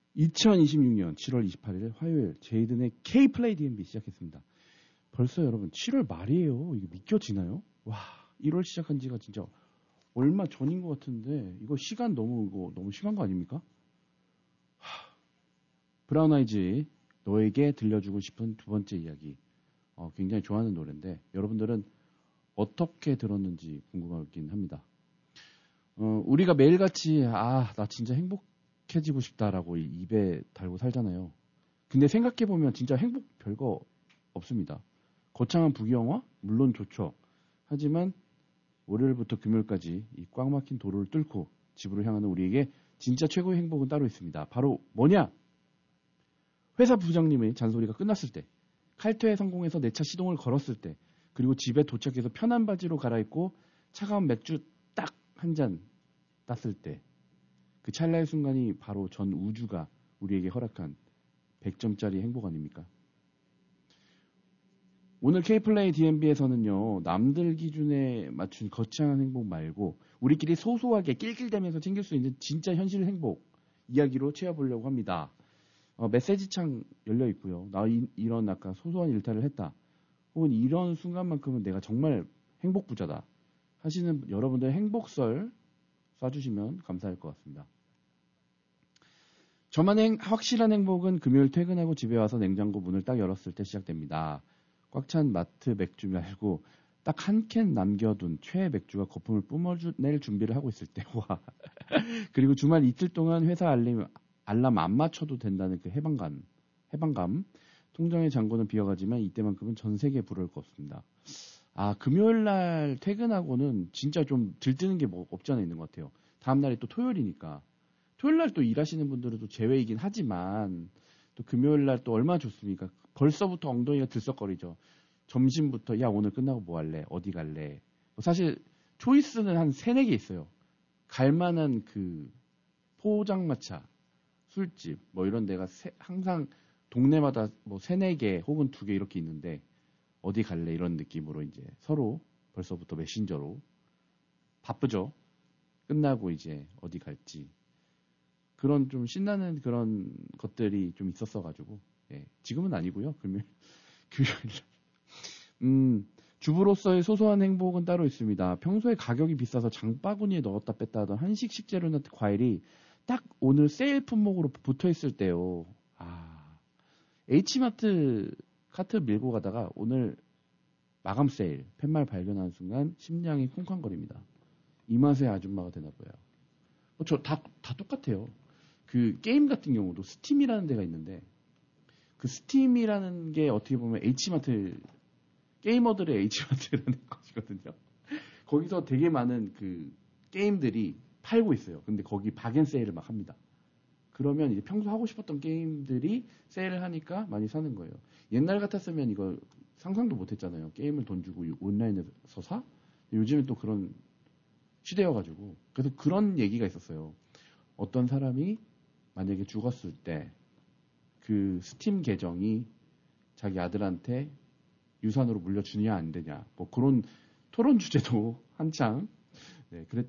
2026년 7월 28일 화요일 제이든의 K-플레이 DMB 시작했습니다. 벌써 여러분 7월 말이에요. 이게 믿겨지나요? 와, 1월 시작한 지가 진짜 얼마 전인 것 같은데 이거 시간 너무 심한 거 아닙니까? 브라운 아이즈 너에게 들려주고 싶은 두 번째 이야기. 굉장히 좋아하는 노래인데 여러분들은 어떻게 들었는지 궁금하긴 합니다. 우리가 매일같이 나 진짜 행복해지고 싶다라고 입에 달고 살잖아요. 근데 생각해보면 진짜 행복 별거 없습니다. 거창한 부귀영화? 물론 좋죠. 하지만 월요일부터 금요일까지 이 꽉 막힌 도로를 뚫고 집으로 향하는 우리에게 진짜 최고의 행복은 따로 있습니다. 바로 뭐냐? 회사 부장님의 잔소리가 끝났을 때, 칼퇴에 성공해서 내 차 시동을 걸었을 때, 그리고 집에 도착해서 편한 바지로 갈아입고 차가운 맥주 딱 한 잔 땄을 때, 그 찰나의 순간이 바로 전 우주가 우리에게 허락한 100점짜리 행복 아닙니까? 오늘 K플레이 DMB에서는요, 남들 기준에 맞춘 거창한 행복 말고 우리끼리 소소하게 낄낄대면서 챙길 수 있는 진짜 현실 행복 이야기로 채워보려고 합니다. 메시지창 열려 있고요. 이런 아까 소소한 일탈을 했다. 혹은 이런 순간만큼은 내가 정말 행복 부자다. 하시는 여러분들 행복설 쏴주시면 감사할 것 같습니다. 저만의 확실한 행복은 금요일 퇴근하고 집에 와서 냉장고 문을 딱 열었을 때 시작됩니다. 꽉 찬 마트 맥주 말고 딱 한 캔 남겨둔 최애 맥주가 거품을 뿜어낼 준비를 하고 있을 때. 와. 그리고 주말 이틀 동안 회사 알람 안 맞춰도 된다는 그 해방감. 통장의 잔고는 비어가지만 이때만큼은 전 세계에 부러울 것 없습니다. 금요일 날 퇴근하고는 진짜 좀 들뜨는 게 뭐 없지 않아 있는 것 같아요. 다음 날이 또 토요일이니까. 토요일 날 또 일하시는 분들은 또 제외이긴 하지만 또 금요일 날 또 얼마나 좋습니까? 벌써부터 엉덩이가 들썩거리죠. 점심부터 야 오늘 끝나고 뭐 할래? 어디 갈래? 사실 초이스는 한 3-4개 있어요. 갈만한 그 포장마차, 술집 뭐 이런 데가 항상 동네마다 뭐 3-4개 혹은 2개 이렇게 있는데 어디 갈래? 이런 느낌으로 이제 서로 벌써부터 메신저로 바쁘죠. 끝나고 이제 어디 갈지. 그런 좀 신나는 그런 것들이 좀 있었어가지고, 예, 지금은 아니고요. 금요일. 주부로서의 소소한 행복은 따로 있습니다. 평소에 가격이 비싸서 장바구니에 넣었다 뺐다 하던 한식 식재료나 과일이 딱 오늘 세일 품목으로 붙어 있을 때요. H마트 카트 밀고 가다가 오늘 마감 세일, 팻말 발견하는 순간 심장이 쿵쾅거립니다. 이 맛에 아줌마가 되나 봐요. 저 다 똑같아요. 그 게임 같은 경우도 스팀이라는 데가 있는데 그 스팀이라는 게 어떻게 보면 H마트 게이머들의 H마트라는 것이거든요. 거기서 되게 많은 그 게임들이 팔고 있어요. 근데 거기 박앤세일을 막 합니다. 그러면 이제 평소 하고 싶었던 게임들이 세일을 하니까 많이 사는 거예요. 옛날 같았으면 이거 상상도 못 했잖아요. 게임을 돈 주고 온라인에서 사? 요즘엔 또 그런 시대여가지고. 그래서 그런 얘기가 있었어요. 어떤 사람이 만약에 죽었을 때 그 스팀 계정이 자기 아들한테 유산으로 물려주냐 안 되냐 뭐 그런 토론 주제도 한창